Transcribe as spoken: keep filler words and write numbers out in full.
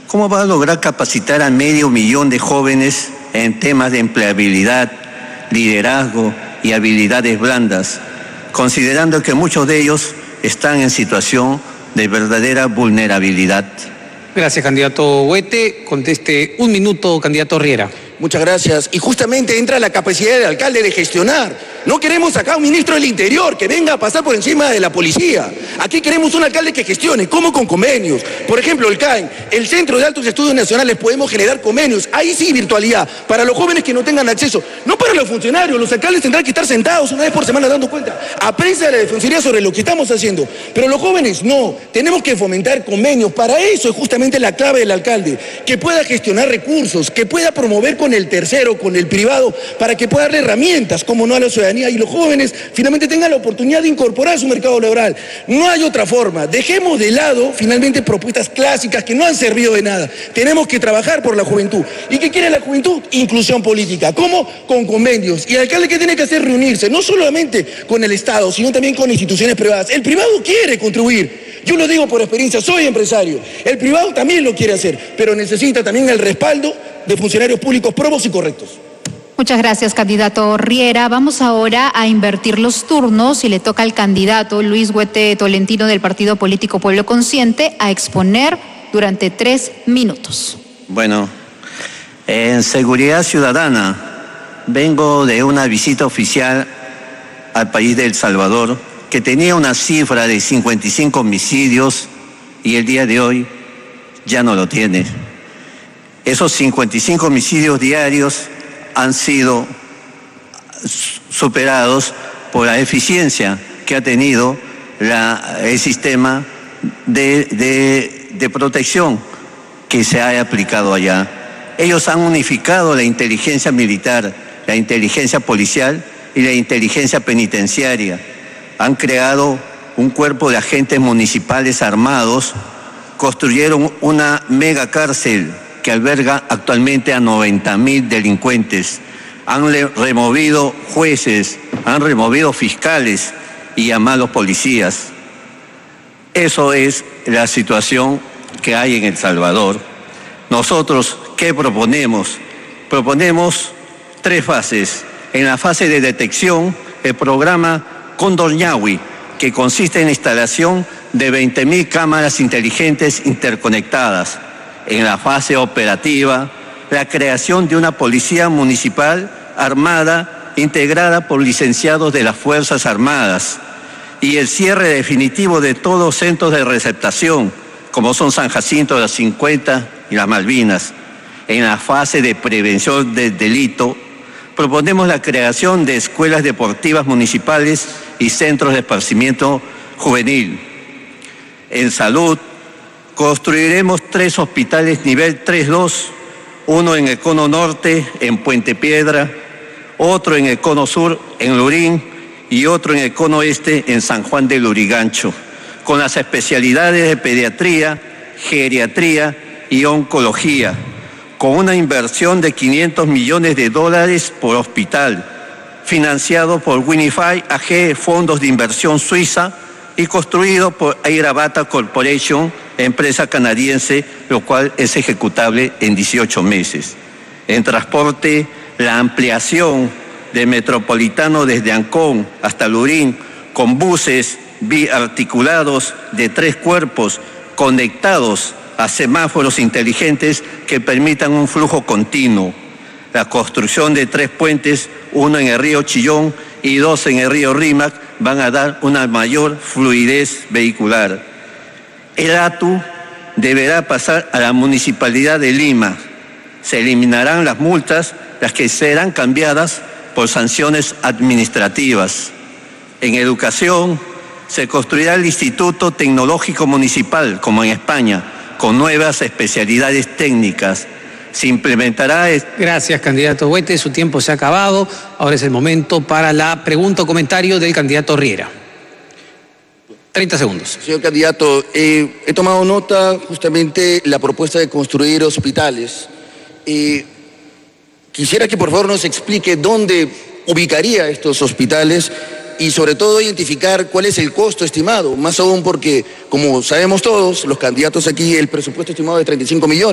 ¿Cómo va a lograr capacitar a medio millón de jóvenes en temas de empleabilidad, liderazgo y habilidades blandas, considerando que muchos de ellos están en situación de verdadera vulnerabilidad? Gracias, candidato Huete. Conteste un minuto, candidato Riera. Muchas gracias. Y justamente entra la capacidad del alcalde de gestionar. No queremos acá un ministro del Interior que venga a pasar por encima de la policía. Aquí queremos un alcalde que gestione, como con convenios. Por ejemplo, el C A E N, el Centro de Altos Estudios Nacionales, podemos generar convenios. Ahí sí, virtualidad, para los jóvenes que no tengan acceso. No para los funcionarios, los alcaldes tendrán que estar sentados una vez por semana dando cuenta a prensa de la defensoría sobre lo que estamos haciendo. Pero los jóvenes no, tenemos que fomentar convenios. Para eso es justamente la clave del alcalde, que pueda gestionar recursos, que pueda promover con el tercero, con el privado, para que pueda darle herramientas, como no a la ciudadanía, y los jóvenes finalmente tengan la oportunidad de incorporar su mercado laboral. No hay otra forma. Dejemos de lado finalmente propuestas clásicas que no han servido de nada. Tenemos que trabajar por la juventud. ¿Y qué quiere la juventud? Inclusión política. ¿Cómo? Con convenios. Y el alcalde, ¿qué tiene que hacer? Reunirse, no solamente con el Estado, sino también con instituciones privadas. El privado quiere contribuir. Yo lo digo por experiencia, soy empresario. El privado también lo quiere hacer, pero necesita también el respaldo de funcionarios públicos probos y correctos. Muchas gracias, candidato Riera. Vamos ahora a invertir los turnos y le toca al candidato Luis Huete Tolentino del Partido Político Pueblo Consciente a exponer durante tres minutos. Bueno, en seguridad ciudadana vengo de una visita oficial al país de El Salvador que tenía una cifra de cincuenta y cinco homicidios y el día de hoy ya no lo tiene. Esos cincuenta y cinco homicidios diarios han sido superados por la eficiencia que ha tenido la, el sistema de, de, de protección que se ha aplicado allá. Ellos han unificado la inteligencia militar, la inteligencia policial y la inteligencia penitenciaria. Han creado un cuerpo de agentes municipales armados, construyeron una mega cárcel que alberga actualmente a noventa mil delincuentes. Han removido jueces, han removido fiscales y a malos policías. Eso es la situación que hay en El Salvador. Nosotros, ¿qué proponemos? Proponemos tres fases. En la fase de detección, el programa Cóndor Ñahui, que consiste en la instalación de veinte mil cámaras inteligentes interconectadas. En la fase operativa, la creación de una policía municipal armada, integrada por licenciados de las Fuerzas Armadas, y el cierre definitivo de todos los centros de receptación, como son San Jacinto de las cincuenta y las Malvinas. En la fase de prevención del delito, proponemos la creación de escuelas deportivas municipales y centros de esparcimiento juvenil. En salud, construiremos tres hospitales nivel tres dos, uno en el cono norte, en Puente Piedra, otro en el cono sur, en Lurín, y otro en el cono este, en San Juan de Lurigancho, con las especialidades de pediatría, geriatría y oncología, con una inversión de quinientos millones de dólares por hospital, financiado por Winify A G, fondos de inversión suiza, y construido por Airavata Corporation, empresa canadiense, lo cual es ejecutable en dieciocho meses. En transporte, la ampliación del metropolitano desde Ancón hasta Lurín, con buses biarticulados de tres cuerpos conectados a semáforos inteligentes que permitan un flujo continuo. La construcción de tres puentes, uno en el río Chillón y dos en el río Rímac, van a dar una mayor fluidez vehicular. El A T U deberá pasar a la Municipalidad de Lima. Se eliminarán las multas, las que serán cambiadas por sanciones administrativas. En educación, se construirá el Instituto Tecnológico Municipal, como en España, con nuevas especialidades técnicas. Se implementará... Gracias, candidato Huete. Su tiempo se ha acabado. Ahora es el momento para la pregunta o comentario del candidato Riera. treinta segundos. Señor candidato, eh, he tomado nota justamente la propuesta de construir hospitales. Eh, quisiera que por favor nos explique dónde ubicaría estos hospitales y sobre todo identificar cuál es el costo estimado, más aún porque, como sabemos todos, los candidatos aquí, el presupuesto estimado de treinta y cinco millones.